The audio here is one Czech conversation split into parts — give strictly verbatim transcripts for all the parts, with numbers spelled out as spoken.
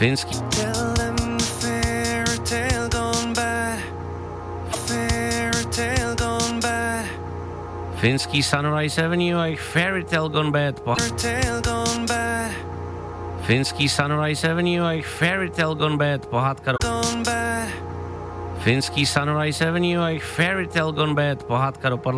Finský. Finský Sunrise Avenue a jejich Fairy Tale Gone Bad. Po... Finský Sunrise Avenue a jejich Fairy Tale Gone Bad. Pohádka do... Finský Sunrise Avenue a jejich Fairy Tale Gone Bad. Pohádka dopadla...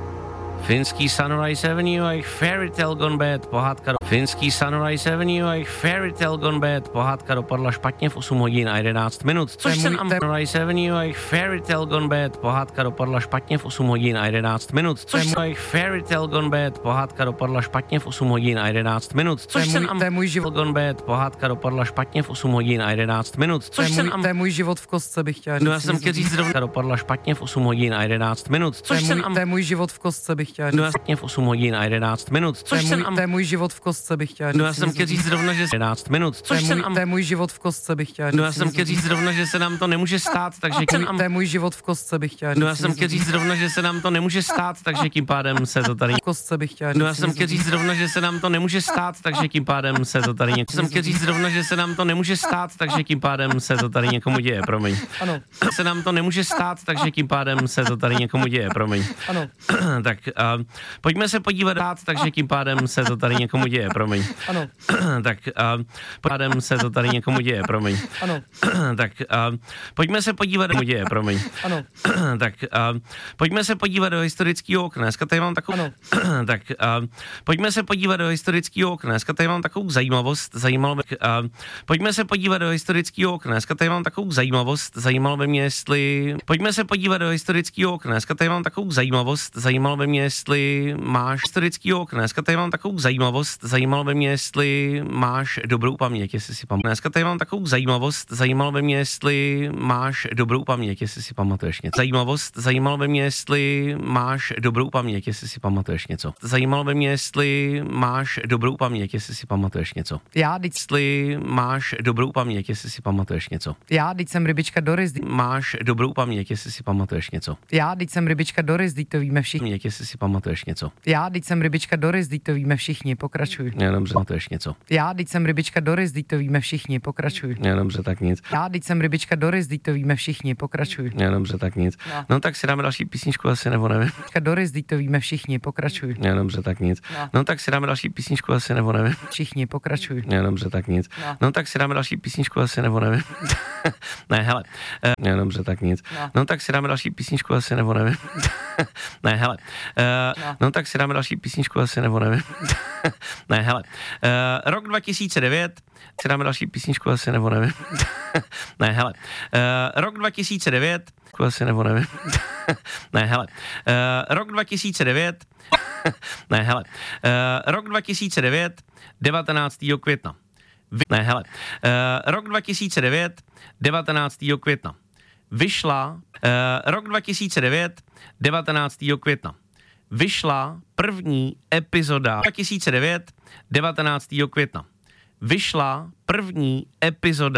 Finský Sunrise Avenue a jejich Fairy Tale Gone Bad. Pohádka do... Finský Sunrise Avenue a jejich Fairy Tale Gone Bad. Pohádka dopadla špatně v osm hodin a jedenáct minut. Což se nám... Sunrise Avenue a jejich Fairy Tale Gone Bad. Pohádka dopadla špatně v osm hodin a jedenáct minut. Což se jejich Fairy Tale Gone Bad. Pohádka dopadla špatně v osm hodin a jedenáct minut. Což se nám... To je můj život Gone Bad. Pohádka dopadla špatně v osm hodin a jedenáct minut. Což se nám... To je můj život v kostce, bych chtěla říct. No já jsem chtěl říct zrovna dopadla špatně v osm hodin a jedenáct minut. Což se nám... To je můj život v kostce, bych chtěla říct. No špatně v osm hodin a jedenáct minut. Což se nám... To je můj život v kostce, bych chtěla říct. No já jsem chtěl říct zrovna, že jedenáct minut. Což se nám... To je můj život v kostce, bych chtěla říct. No já jsem chtěl říct zrovna, že se nám to nemůže stát, takže tím... To je můj život v kostce, bych chtěla říct. No já jsem chtěl říct zrovna, že se nám to nemůže stát, takže tím pádem se to tady... Kostce bych chtěla říct. No já jsem chtěl říct zrovna, že se nám to nemůže stát, takže tím pádem se to tady... Jsem chtěl říct zrovna, že se nám to nemůže stát, takže tím pádem se to tady někomu děje, promiň. Ano. Se nám to nemůže stát, takže tím pádem se to tady někomu děje, promiň. Ano. Tak uh, pojďme se podívat dát, takže tím pádem se to tady někomu děje, promiň. Ano. Tak uh, pádem se to tady někomu děje, promiň. Ano. Tak uh, pojďme se podívat, do děje, promiň. Ano. Tak uh, pojďme se podívat do historického okna. Dneska tady mám takovou... Ano. Tak uh, pojďme se podívat do historického okna. Dneska tady mám takovou zajímavost. Zajímalo by... Uh, pojďme se podívat do historického okna. Dneska tady mám takovou zajímavost. Zajímalo by mě, jestli... Pojďme se podívat do historického okna. Dneska tady mám takovou zajímavost. Zajímalo by mě, jestli máš historického okna. Dneska tady mám takovou zajímavost. Zajímalo by mě, jestli máš dobrou paměť, jestli si pamatuješ. Dneska tady mám takovou zajímavost. Zajímalo by mě, jestli máš dobrou paměť, jestli si pamatuješ něco. Zajímavost. Zajímalo by mě, jestli máš dobrou paměť, jestli si pamatuješ něco. Zajímalo by mě, jestli máš dobrou paměť, jestli si pamatuješ něco. Já, teď... Jestli máš dobrou paměť, jestli si pamatuješ něco. Já, teď jsem rybička Doris. Máš dobrou paměť, jestli si pamatuješ něco. Já, teď jsem rybička Doris, teď to víme všichni. Jestli si pamatuješ něco. Já, teď jsem rybička Doris, teď to víme všichni. Pokračuj. Já, dobře, pamatuješ něco. Já, teď jsem rybička Doris, teď to víme všichni. Pokračuj. Já, dobře, tak nic. Já, teď jsem rybička Doris, teď to víme všichni. Pokračuj. Já, dobře, tak nic. No, no tak si dáme další písničku, asi nebo nevím. Rybička Doris, teď to víme všichni. Pokračuj. Já, dobře, tak nic. No, no tak si dáme další písničku, asi nebo nevím. Všichni, pokračuj. Já, dobře, tak nic. No, no tak si dáme další písničku, asi nebo nevím. Ne, hele. Uh, já, dobře, tak nic. No, no tak si dáme další písničku, asi nebo nevím. Ne, hele. Uh, no. no tak si dáme další písničku, asi nebo nevím. Ne, hele. Uh, rok dva tisíce devět, si dáme další písničku, asi nebo nevím. Ne, hele. Uh, rok dva tisíce devět, asi nebo nevím. Ne, hele. Uh, rok dva tisíce devět, ne, hele. Uh, rok dva tisíce devět, devatenáctého května. Vy... Ne, hele. Uh, rok dva tisíce devět, devatenáctého května. Vyšla, uh, rok dva tisíce devět, devatenáctého května. Vyšla první epizoda dva tisíce devět, devatenáctého května. Vyšla první epizoda